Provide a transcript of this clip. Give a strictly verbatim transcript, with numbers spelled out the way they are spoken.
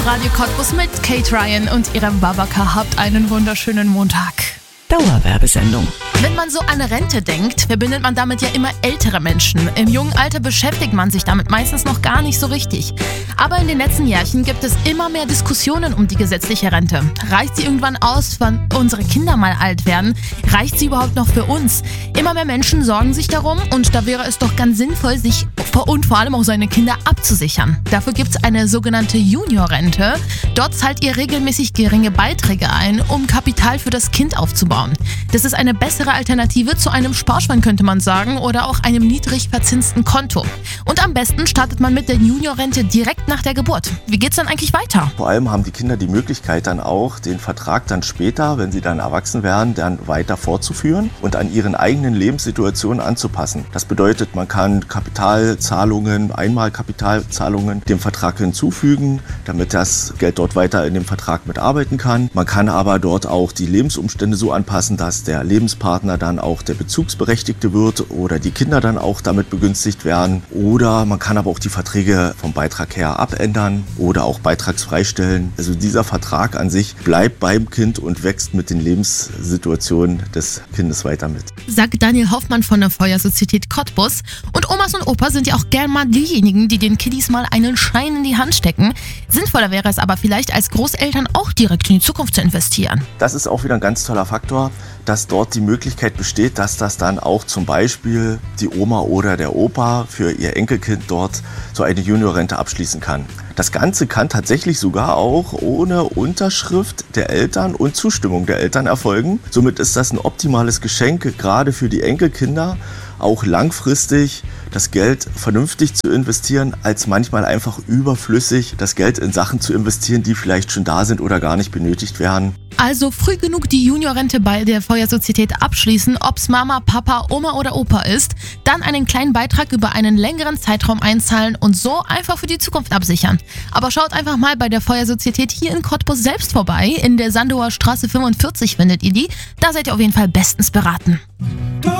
Radio Cottbus mit Kate Ryan und ihrem Babaka. Habt einen wunderschönen Montag. Dauerwerbesendung. Wenn man so an Rente denkt, verbindet man damit ja immer ältere Menschen. Im jungen Alter beschäftigt man sich damit meistens noch gar nicht so richtig. Aber in den letzten Jahrchen gibt es immer mehr Diskussionen um die gesetzliche Rente. Reicht sie irgendwann aus, wenn unsere Kinder mal alt werden? Reicht sie überhaupt noch für uns? Immer mehr Menschen sorgen sich darum und da wäre es doch ganz sinnvoll, sich und vor allem auch seine Kinder abzusichern. Dafür gibt es eine sogenannte Juniorrente. Dort zahlt ihr regelmäßig geringe Beiträge ein, um Kapital für das Kind aufzubauen. Das ist eine bessere Alternative zu einem Sparschwein, könnte man sagen, oder auch einem niedrig verzinsten Konto. Und am besten startet man mit der Juniorrente direkt nach der Geburt. Wie geht's dann eigentlich weiter? Vor allem haben die Kinder die Möglichkeit dann auch, den Vertrag dann später, wenn sie dann erwachsen werden, dann weiter fortzuführen und an ihren eigenen Lebenssituationen anzupassen. Das bedeutet, man kann Kapitalzahlungen, Einmalkapitalzahlungen dem Vertrag hinzufügen, damit das Geld dort weiter in dem Vertrag mitarbeiten kann. Man kann aber dort auch die Lebensumstände so anpassen, dass der Lebenspartner dann auch der Bezugsberechtigte wird oder die Kinder dann auch damit begünstigt werden. Oder man kann aber auch die Verträge vom Beitrag her abändern oder auch beitragsfrei stellen. Also dieser Vertrag an sich bleibt beim Kind und wächst mit den Lebenssituationen des Kindes weiter mit. Sagt Daniel Hoffmann von der Feuersozietät Cottbus. Und Omas und Opas sind ja auch gern mal diejenigen, die den Kiddies mal einen Schein in die Hand stecken. Sinnvoller wäre es aber vielleicht als Großeltern auch direkt in die Zukunft zu investieren. Das ist auch wieder ein ganz toller Faktor, dass dort die Möglichkeit besteht, dass das dann auch zum Beispiel die Oma oder der Opa für ihr Enkelkind dort so eine Juniorrente abschließen kann. Das Ganze kann tatsächlich sogar auch ohne Unterschrift der Eltern und Zustimmung der Eltern erfolgen. Somit ist das ein optimales Geschenk, gerade für die Enkelkinder, auch langfristig das Geld vernünftig zu investieren, als manchmal einfach überflüssig das Geld in Sachen zu investieren, die vielleicht schon da sind oder gar nicht benötigt werden. Also früh genug die Juniorrente bei der Feuersozietät abschließen, ob's Mama, Papa, Oma oder Opa ist, dann einen kleinen Beitrag über einen längeren Zeitraum einzahlen und so einfach für die Zukunft absichern. Aber schaut einfach mal bei der Feuersozietät hier in Cottbus selbst vorbei. In der Sandower Straße fünfundvierzig findet ihr die. Da seid ihr auf jeden Fall bestens beraten.